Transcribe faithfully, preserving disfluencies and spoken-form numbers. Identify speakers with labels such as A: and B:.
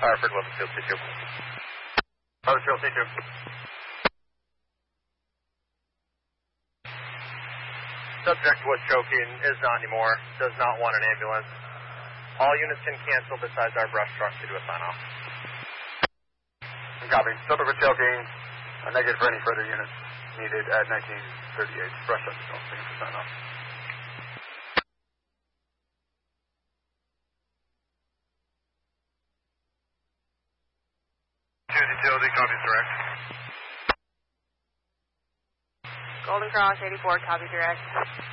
A: Hartford, Weathersfield C two. Weathersfield C two. Subject was choking, is not anymore, does not want an ambulance. All units can cancel besides our brush truck to do a sign-off.
B: Copy. Subject was choking, a negative for any further units needed at nineteen thirty-eight. Brush truck is going for sign-off.
A: Choose utility, copies direct.
C: Golden Cross eighty-four, copy direct.